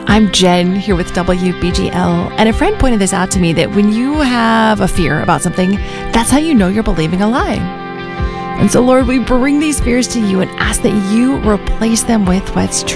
I'm Jen here with WBGL, and a friend pointed this out to me that when you have a fear about something, that's how you know you're believing a lie. And so, Lord, we bring these fears to you and ask that you replace them with what's